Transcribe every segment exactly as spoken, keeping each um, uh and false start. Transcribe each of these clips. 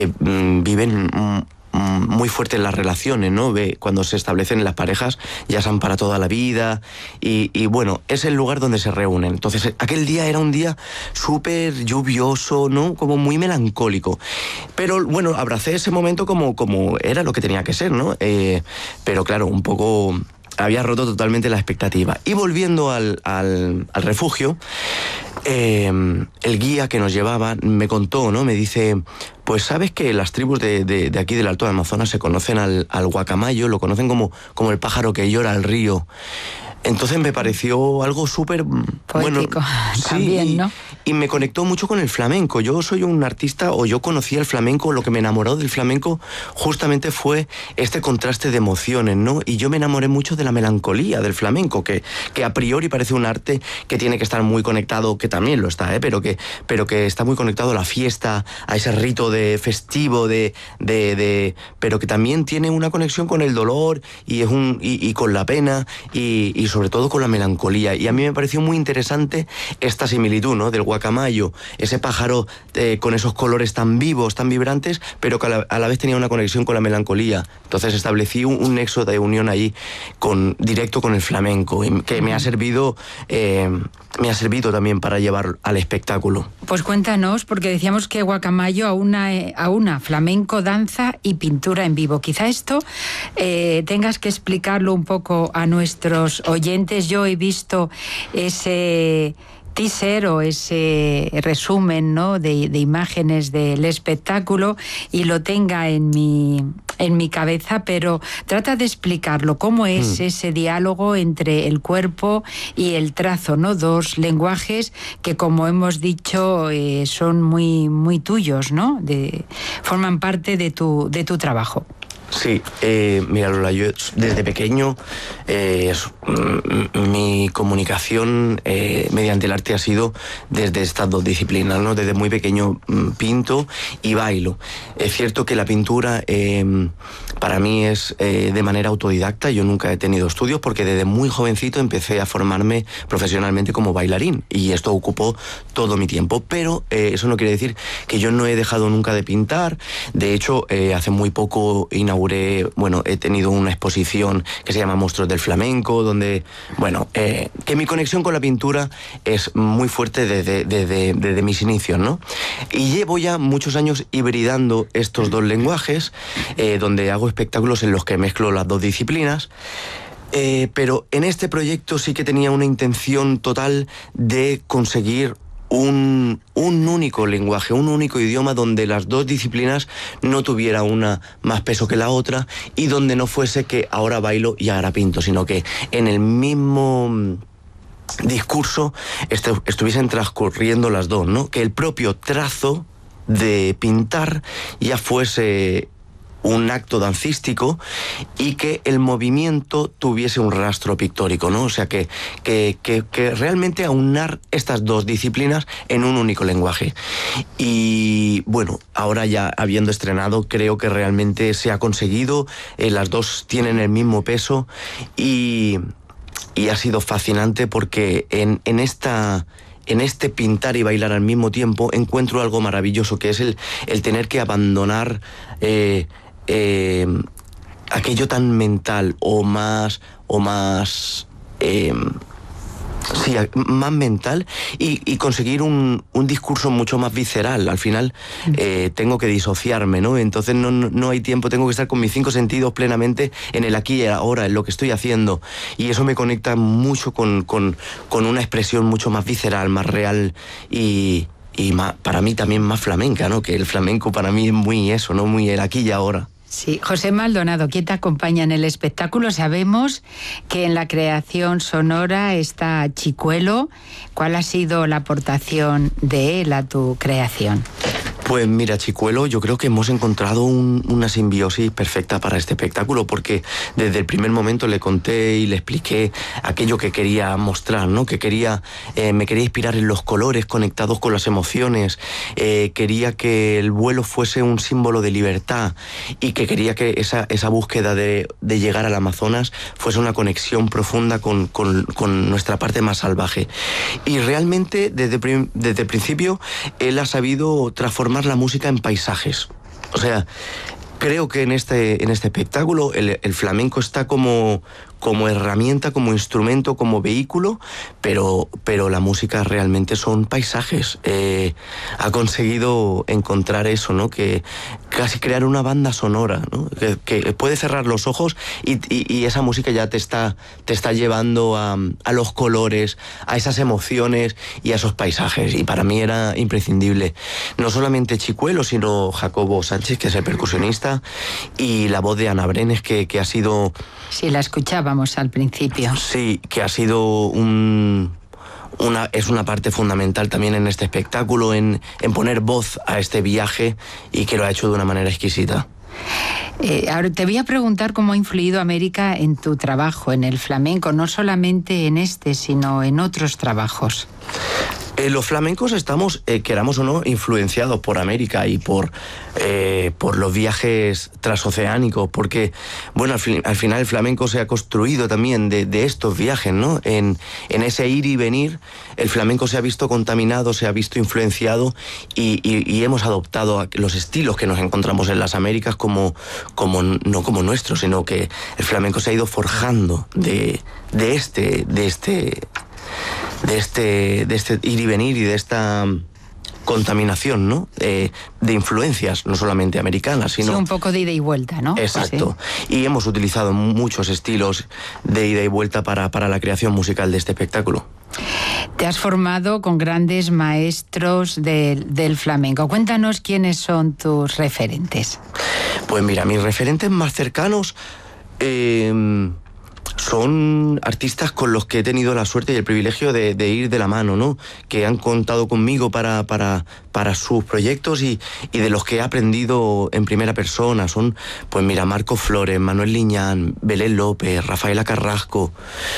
viven muy fuertes las relaciones, ¿no? Ve, cuando se establecen las parejas, ya son para toda la vida, y, y bueno, es el lugar donde se reúnen. Entonces, aquel día era un día súper lluvioso, ¿no? Como muy melancólico. Pero bueno, abracé ese momento como, como era lo que tenía que ser, ¿no? Eh, pero claro, un poco... había roto totalmente la expectativa. Y volviendo al, al, al refugio, eh, el guía que nos llevaba me contó, ¿no? Me dice, pues sabes que las tribus de, de, de aquí del Alto Amazonas se conocen al, al guacamayo, lo conocen como, como el pájaro que llora al río. Entonces me pareció algo súper... poético, bueno, también, sí, ¿no? Y, y me conectó mucho con el flamenco. Yo soy un artista, o yo conocí el flamenco, lo que me enamoró del flamenco justamente fue este contraste de emociones, ¿no? Y yo me enamoré mucho de la melancolía del flamenco, que, que a priori parece un arte que tiene que estar muy conectado, que también lo está, ¿eh? Pero que, pero que está muy conectado a la fiesta, a ese rito de festivo, de, de, de pero que también tiene una conexión con el dolor y, es un, y, y con la pena y, y sobre todo con la melancolía. Y a mí me pareció muy interesante esta similitud, ¿no? Del guacamayo, ese pájaro eh, con esos colores tan vivos, tan vibrantes, pero que a la, a la vez tenía una conexión con la melancolía. Entonces establecí un, un nexo de unión ahí con, directo con el flamenco, y que me ha servido eh, me ha servido también para llevar al espectáculo. Pues cuéntanos, porque decíamos que guacamayo aúna, eh, aúna flamenco, danza y pintura en vivo. Quizá esto eh, tengas que explicarlo un poco a nuestros oyentes. Yo he visto ese teaser o ese resumen, ¿no? de, de imágenes del espectáculo y lo tenga en mi, en mi cabeza, pero trata de explicarlo, cómo es mm. ese diálogo entre el cuerpo y el trazo, ¿no? Dos lenguajes que, como hemos dicho, eh, son muy, muy tuyos, ¿no? De, forman parte de tu, de tu trabajo. Sí, eh, mira Lola, yo desde pequeño eh, mi comunicación eh, mediante el arte ha sido desde estas dos disciplinas, ¿no? Desde muy pequeño pinto y bailo. Es cierto que la pintura eh, para mí es eh, de manera autodidacta. Yo nunca he tenido estudios porque desde muy jovencito empecé a formarme profesionalmente como bailarín y esto ocupó todo mi tiempo, pero eh, eso no quiere decir que yo no he dejado nunca de pintar. De hecho, eh, hace muy poco inauguré bueno, he tenido una exposición que se llama Monstruos del Flamenco, donde, bueno, eh, que mi conexión con la pintura es muy fuerte desde, desde, desde mis inicios, ¿no? Y llevo ya muchos años hibridando estos dos lenguajes, eh, donde hago espectáculos en los que mezclo las dos disciplinas. Eh, pero en este proyecto sí que tenía una intención total de conseguir Un, un único lenguaje, un único idioma donde las dos disciplinas no tuviera una más peso que la otra y donde no fuese que ahora bailo y ahora pinto, sino que en el mismo discurso estu estuviesen transcurriendo las dos, ¿no? Que el propio trazo de pintar ya fuese un acto dancístico y que el movimiento tuviese un rastro pictórico, ¿no? O sea, que, que, que, que realmente aunar estas dos disciplinas en un único lenguaje. Y bueno, ahora ya habiendo estrenado, creo que realmente se ha conseguido, eh, las dos tienen el mismo peso y, y ha sido fascinante porque en, en esta... En este pintar y bailar al mismo tiempo encuentro algo maravilloso, que es el, el tener que abandonar eh, eh, aquello tan mental o más, o más eh, sí, más mental y, y conseguir un, un discurso mucho más visceral. Al final eh, tengo que disociarme, ¿no? Entonces no, no, no hay tiempo, tengo que estar con mis cinco sentidos plenamente en el aquí y el ahora, en lo que estoy haciendo. Y eso me conecta mucho con, con, con una expresión mucho más visceral, más real y, y más, para mí también más flamenca, ¿no? Que el flamenco para mí es muy eso, ¿no? Muy el aquí y ahora. Sí, José Maldonado, ¿quién te acompaña en el espectáculo? Sabemos que en la creación sonora está Chicuelo. ¿Cuál ha sido la aportación de él a tu creación? Pues mira, Chicuelo, yo creo que hemos encontrado un, una simbiosis perfecta para este espectáculo, porque desde el primer momento le conté y le expliqué aquello que quería mostrar, ¿no? Que quería, eh, me quería inspirar en los colores conectados con las emociones, eh, quería que el vuelo fuese un símbolo de libertad y que quería que esa, esa búsqueda de, de llegar al Amazonas fuese una conexión profunda con, con, con nuestra parte más salvaje. Y realmente desde, desde el principio él ha sabido transformar la música en paisajes. O sea, creo que en este, en este espectáculo el, el flamenco está como, como herramienta, como instrumento, como vehículo, pero, pero la música realmente son paisajes. Eh, ha conseguido encontrar eso, ¿no? Que casi crear una banda sonora, ¿no? Que, que puede cerrar los ojos y, y, y esa música ya te está, te está llevando a, a los colores, a esas emociones y a esos paisajes. Y para mí era imprescindible. No solamente Chicuelo, sino Jacobo Sánchez, que es el percusionista, y la voz de Ana Brenes, que, que ha sido... Sí, la escuchábamos al principio. Sí, que ha sido un... Una, es una parte fundamental también en este espectáculo, en, en poner voz a este viaje, y que lo ha hecho de una manera exquisita. Eh, ahora te voy a preguntar cómo ha influido América en tu trabajo, en el flamenco, no solamente en este, sino en otros trabajos. Eh, los flamencos estamos, eh, queramos o no, influenciados por América y por, eh, por los viajes transoceánicos, porque, bueno, al, fin, al final el flamenco se ha construido también de, de estos viajes, ¿no? En, en ese ir y venir, el flamenco se ha visto contaminado, se ha visto influenciado, y, y, y hemos adoptado los estilos que nos encontramos en las Américas como, como no como nuestros, sino que el flamenco se ha ido forjando de, de este... De este de este, de este ir y venir y de esta contaminación, ¿no? Eh, de influencias, no solamente americanas, sino... Sí, un poco de ida y vuelta, ¿no? Exacto. Sí. Y hemos utilizado muchos estilos de ida y vuelta para, para la creación musical de este espectáculo. Te has formado con grandes maestros de, del flamenco. Cuéntanos quiénes son tus referentes. Pues mira, mis referentes más cercanos... Eh, son artistas con los que he tenido la suerte y el privilegio de, de ir de la mano, ¿no? Que han contado conmigo para, para, para sus proyectos y, y de los que he aprendido en primera persona. Son, pues mira, Marco Flores, Manuel Liñán, Belén López, Rafaela Carrasco.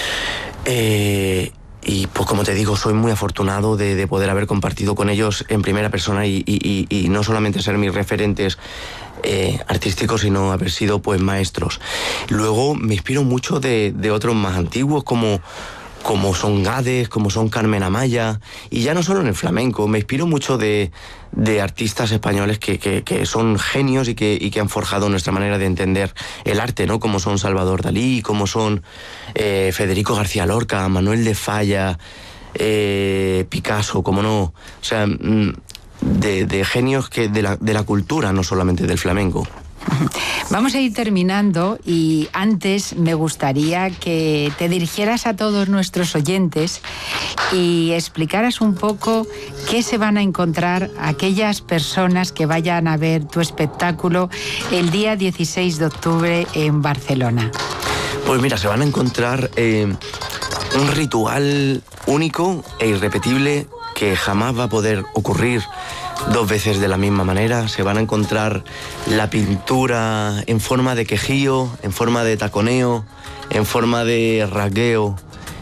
Eh, y pues como te digo, soy muy afortunado de, de poder haber compartido con ellos en primera persona y, y, y, y no solamente ser mis referentes Eh, artísticos, sino haber sido pues maestros. Luego me inspiro mucho de, de otros más antiguos, como, como son Gades, como son Carmen Amaya, y ya no solo en el flamenco, me inspiro mucho de, de artistas españoles que, que, que son genios y que, y que han forjado nuestra manera de entender el arte, ¿no? Como son Salvador Dalí, como son eh, Federico García Lorca, Manuel de Falla, eh, Picasso, como no, o sea... Mm, De, de genios que de la, de la cultura, no solamente del flamenco. Vamos a ir terminando y antes me gustaría que te dirigieras a todos nuestros oyentes y explicaras un poco qué se van a encontrar aquellas personas que vayan a ver tu espectáculo el día dieciséis de octubre en Barcelona. Pues mira, se van a encontrar eh, un ritual único e irrepetible que jamás va a poder ocurrir dos veces de la misma manera. Se van a encontrar la pintura en forma de quejío, en forma de taconeo, en forma de rasgueo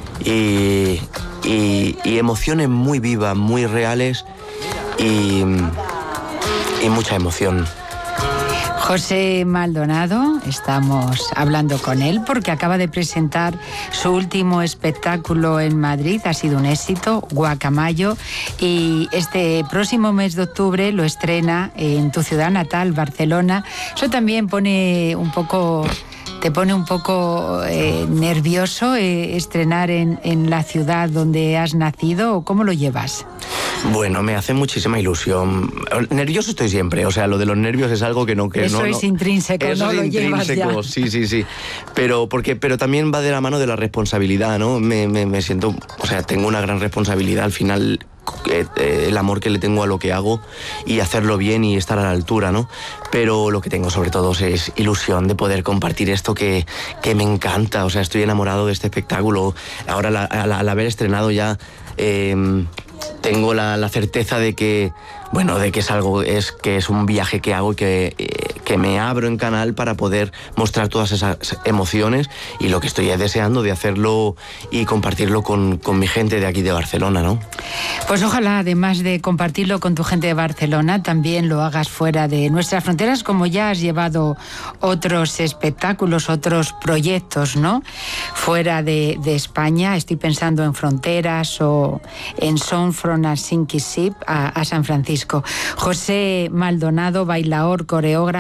y, y, y emociones muy vivas, muy reales y, y mucha emoción. José Maldonado, estamos hablando con él porque acaba de presentar su último espectáculo en Madrid, ha sido un éxito, Guacamayo, y este próximo mes de octubre lo estrena en tu ciudad natal, Barcelona. Eso también pone un poco... ¿Te pone un poco eh, nervioso eh, estrenar en, en la ciudad donde has nacido o cómo lo llevas? Bueno, me hace muchísima ilusión. Nervioso estoy siempre, o sea, lo de los nervios es algo que no... Que eso no, es no, intrínseco, eso no es lo intrínseco, llevas ya. Sí, sí, sí. Pero, porque, pero también va de la mano de la responsabilidad, ¿no? Me, me, me siento... O sea, tengo una gran responsabilidad al final... el amor que le tengo a lo que hago y hacerlo bien y estar a la altura, ¿no? Pero lo que tengo sobre todo es ilusión de poder compartir esto que, que me encanta, o sea, estoy enamorado de este espectáculo. Ahora la, al, al haber estrenado ya eh, tengo la, la certeza de que, bueno, de que es algo, es que es un viaje que hago y que, eh, que me abro en canal para poder mostrar todas esas emociones, y lo que estoy es deseando de hacerlo y compartirlo con, con mi gente de aquí de Barcelona, ¿no? Pues ojalá, además de compartirlo con tu gente de Barcelona, también lo hagas fuera de nuestras fronteras, como ya has llevado otros espectáculos, otros proyectos, ¿no? Fuera de, de España, estoy pensando en Fronteras o en Sound from a Sinking Ship a, a San Francisco. Francisco. José Maldonado, bailaor, coreógrafo.